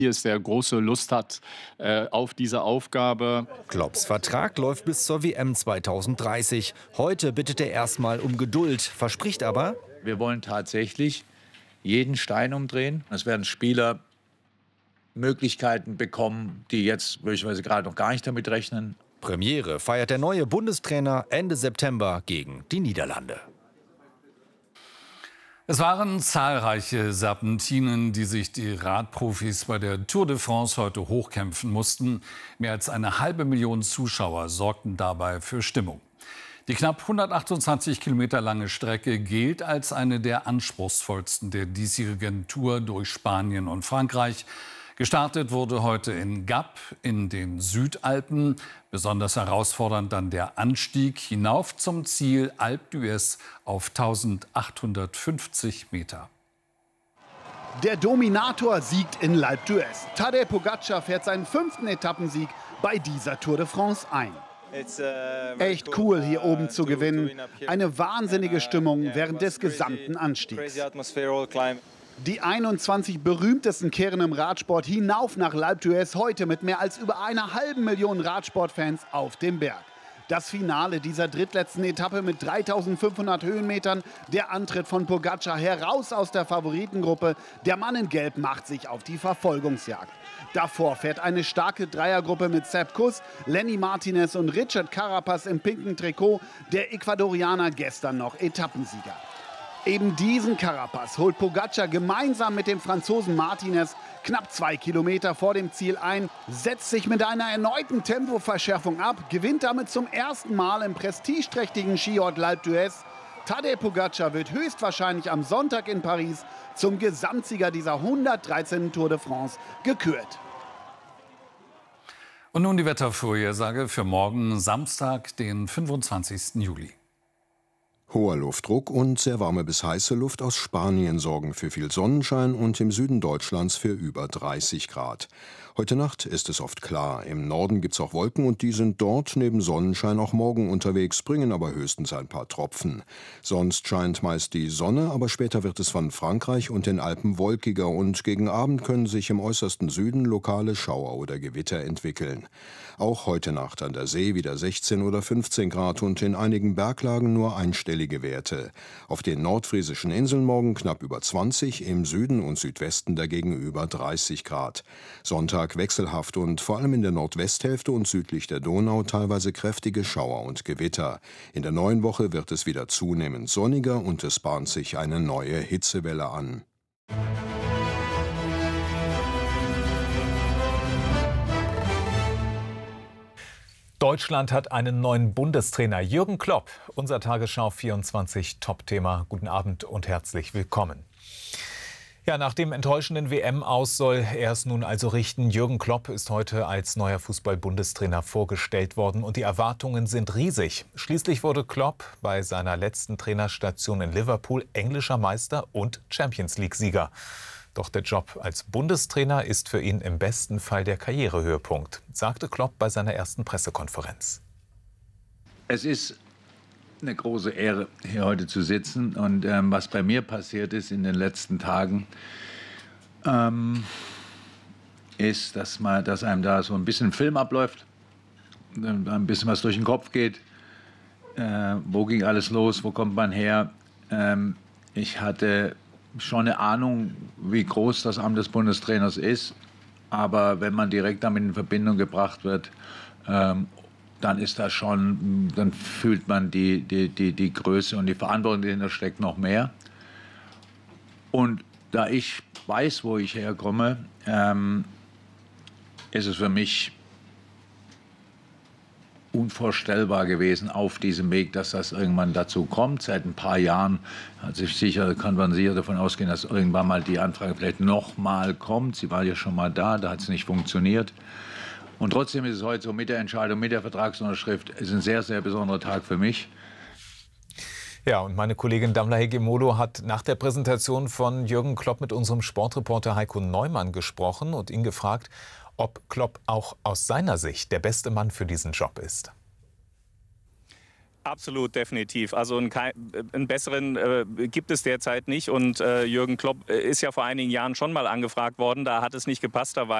der große Lust hat auf diese Aufgabe. Klopps Vertrag läuft bis zur WM 2030. Heute bittet er erstmal um Geduld, verspricht aber: Wir wollen tatsächlich jeden Stein umdrehen. Es werden Spieler Möglichkeiten bekommen, die jetzt möglicherweise gerade noch gar nicht damit rechnen. Premiere feiert der neue Bundestrainer Ende September gegen die Niederlande. Es waren zahlreiche Serpentinen, die sich die Radprofis bei der Tour de France heute hochkämpfen mussten. Mehr als 500.000 Zuschauer sorgten dabei für Stimmung. Die knapp 128 Kilometer lange Strecke gilt als eine der anspruchsvollsten der diesjährigen Tour durch Spanien und Frankreich. Gestartet wurde heute in Gap in den Südalpen. Besonders herausfordernd dann der Anstieg hinauf zum Ziel Alpe d'Huez auf 1850 Meter. Der Dominator siegt in Alpe d'Huez. Tadej Pogačar fährt seinen 5. Etappensieg bei dieser Tour de France ein. Echt cool, hier oben zu gewinnen. Eine wahnsinnige Stimmung während des gesamten Anstiegs. Die 21 berühmtesten kehren im Radsport hinauf nach Alpe d'Huez heute mit mehr als über 500.000 Radsportfans auf dem Berg. Das Finale dieser drittletzten Etappe mit 3.500 Höhenmetern, der Antritt von Pogačar heraus aus der Favoritengruppe. Der Mann in Gelb macht sich auf die Verfolgungsjagd. Davor fährt eine starke Dreiergruppe mit Sepp Kuss, Lenny Martinez und Richard Carapaz im pinken Trikot. Der Ecuadorianer gestern noch Etappensieger. Eben diesen Carapaz holt Pogačar gemeinsam mit dem Franzosen Martinez knapp 2 Kilometer vor dem Ziel ein, setzt sich mit einer erneuten Tempoverschärfung ab, gewinnt damit zum ersten Mal im prestigeträchtigen Skiort Alpe d'Huez. Tadej Pogačar wird höchstwahrscheinlich am Sonntag in Paris zum Gesamtsieger dieser 113. Tour de France gekürt. Und nun die Wettervorhersage für morgen Samstag, den 25. Juli. Hoher Luftdruck und sehr warme bis heiße Luft aus Spanien sorgen für viel Sonnenschein und im Süden Deutschlands für über 30 Grad. Heute Nacht ist es oft klar. Im Norden gibt es auch Wolken und die sind dort neben Sonnenschein auch morgen unterwegs, bringen aber höchstens ein paar Tropfen. Sonst scheint meist die Sonne, aber später wird es von Frankreich und den Alpen wolkiger und gegen Abend können sich im äußersten Süden lokale Schauer oder Gewitter entwickeln. Auch heute Nacht an der See wieder 16 oder 15 Grad und in einigen Berglagen nur einstellige Werte. Auf den nordfriesischen Inseln morgen knapp über 20, im Süden und Südwesten dagegen über 30 Grad. Sonntag wechselhaft und vor allem in der Nordwesthälfte und südlich der Donau teilweise kräftige Schauer und Gewitter. In der neuen Woche wird es wieder zunehmend sonniger und es bahnt sich eine neue Hitzewelle an. Deutschland hat einen neuen Bundestrainer, Jürgen Klopp. Unser Tagesschau 24 Top-Thema. Guten Abend und herzlich willkommen. Ja, nach dem enttäuschenden WM-Aus soll er es nun also richten. Jürgen Klopp ist heute als neuer Fußball-Bundestrainer vorgestellt worden und die Erwartungen sind riesig. Schließlich wurde Klopp bei seiner letzten Trainerstation in Liverpool englischer Meister und Champions-League-Sieger. Doch der Job als Bundestrainer ist für ihn im besten Fall der Karrierehöhepunkt, sagte Klopp bei seiner ersten Pressekonferenz. Es ist eine große Ehre, hier heute zu sitzen. Und was bei mir passiert ist in den letzten Tagen, ist, dass einem da so ein bisschen Film abläuft, ein bisschen was durch den Kopf geht. Wo ging alles los? Wo kommt man her? Ich hatte schon eine Ahnung, wie groß das Amt des Bundestrainers ist. Aber wenn man direkt damit in Verbindung gebracht wird, dann ist das schon, dann fühlt man die Größe und die Verantwortung, die dahinter steckt, noch mehr. Und da ich weiß, wo ich herkomme, ist es für mich unvorstellbar gewesen auf diesem Weg, dass das irgendwann dazu kommt. Seit ein paar Jahren kann man sicher davon ausgehen, dass irgendwann mal die Anfrage vielleicht noch mal kommt. Sie war ja schon mal da hat es nicht funktioniert. Und trotzdem ist es heute so mit der Entscheidung, mit der Vertragsunterschrift, ist ein sehr, sehr besonderer Tag für mich. Ja, und meine Kollegin Damla Hegemolo hat nach der Präsentation von Jürgen Klopp mit unserem Sportreporter Heiko Neumann gesprochen und ihn gefragt, ob Klopp auch aus seiner Sicht der beste Mann für diesen Job ist. Absolut, definitiv. Also einen besseren gibt es derzeit nicht. Und Jürgen Klopp ist ja vor einigen Jahren schon mal angefragt worden. Da hat es nicht gepasst. Da war